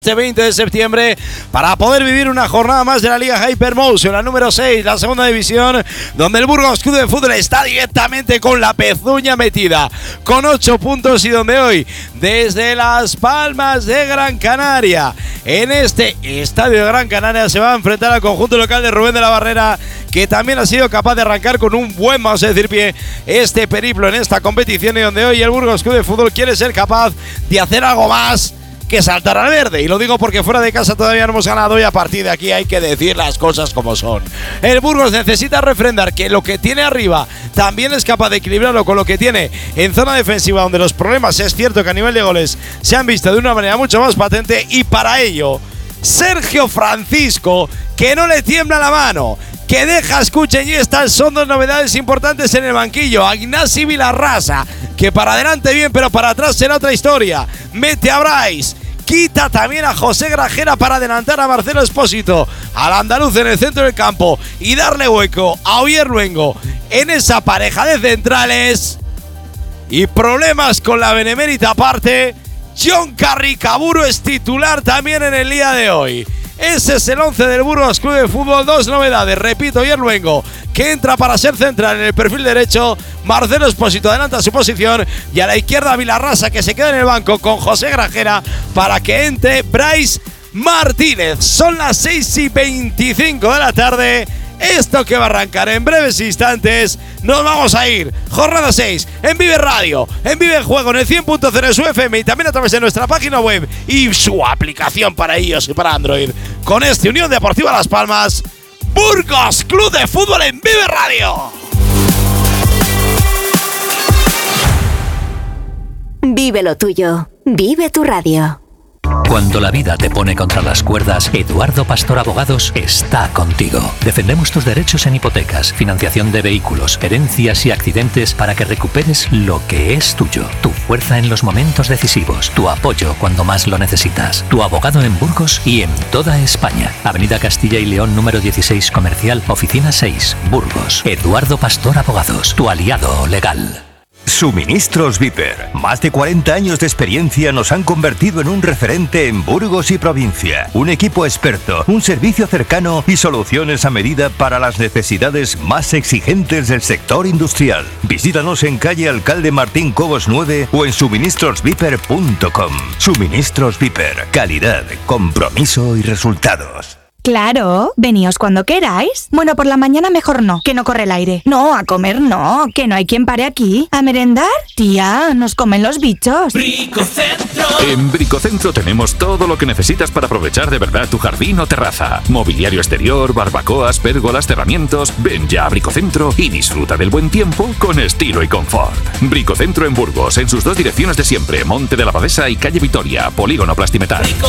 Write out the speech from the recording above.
Este 20 de septiembre para poder vivir una jornada más de la Liga Hypermotion, la número 6, la segunda división, donde el Burgos Club de Fútbol está directamente con la pezuña metida, con 8 puntos, y donde hoy, desde Las Palmas de Gran Canaria, en este estadio de Gran Canaria, se va a enfrentar al conjunto local de Rubén de la Barrera, que también ha sido capaz de arrancar con un buen, vamos a decir, pie este periplo en esta competición, y donde hoy el Burgos Club de Fútbol quiere ser capaz de hacer algo más que saltar al verde. Y lo digo porque fuera de casa todavía no hemos ganado, y a partir de aquí hay que decir las cosas como son. El Burgos necesita refrendar que lo que tiene arriba también es capaz de equilibrarlo con lo que tiene en zona defensiva, donde los problemas, es cierto que a nivel de goles se han visto de una manera mucho más patente, y para ello Sergio Francisco, que no le tiembla la mano, que deja, escuchen, y estas son dos novedades importantes en el banquillo. A Ignasi Vilarrasa, que para adelante bien, pero para atrás será otra historia. Mete a Bryce, quita también a José Grajera para adelantar a Marcelo Espósito, al andaluz en el centro del campo, y darle hueco a Oyer Luengo en esa pareja de centrales. Y problemas con la benemérita parte. John Carricaburu es titular también en el día de hoy. Ese es el 11 del Burgos Club de Fútbol. Dos novedades, repito, Oyer Luengo, que entra para ser central en el perfil derecho. Marcelo Espósito adelanta su posición, y a la izquierda Vilarrasa, que se queda en el banco con José Grajera para que entre Bryce Martínez. Son las 6:25 de la tarde. Esto que va a arrancar en breves instantes. Nos vamos a ir. Jornada 6 en Vive Radio, en Vive Juego, en el 100.0 de su FM, y también a través de nuestra página web y su aplicación para iOS y para Android. Con este Unión Deportiva Las Palmas, Burgos Club de Fútbol en Vive Radio. Vive lo tuyo. Vive tu radio. Cuando la vida te pone contra las cuerdas, Eduardo Pastor Abogados está contigo. Defendemos tus derechos en hipotecas, financiación de vehículos, herencias y accidentes para que recuperes lo que es tuyo. Tu fuerza en los momentos decisivos, tu apoyo cuando más lo necesitas. Tu abogado en Burgos y en toda España. Avenida Castilla y León número 16 Comercial, Oficina 6, Burgos. Eduardo Pastor Abogados, tu aliado legal. Suministros Viper. Más de 40 años de experiencia nos han convertido en un referente en Burgos y provincia. Un equipo experto, un servicio cercano y soluciones a medida para las necesidades más exigentes del sector industrial. Visítanos en calle Alcalde Martín Cobos 9 o en suministrosviper.com. Suministros Viper. Calidad, compromiso y resultados. Claro, veníos cuando queráis. Bueno, por la mañana mejor no, que no corre el aire. No, a comer no, que no hay quien pare aquí. ¿A merendar? Tía, nos comen los bichos. Bricocentro. En Bricocentro tenemos todo lo que necesitas para aprovechar de verdad tu jardín o terraza. Mobiliario exterior, barbacoas, pérgolas, cerramientos. Ven ya a Bricocentro y disfruta del buen tiempo con estilo y confort. Bricocentro en Burgos, en sus dos direcciones de siempre, Monte de la Abadesa y calle Vitoria, Polígono Plastimetal.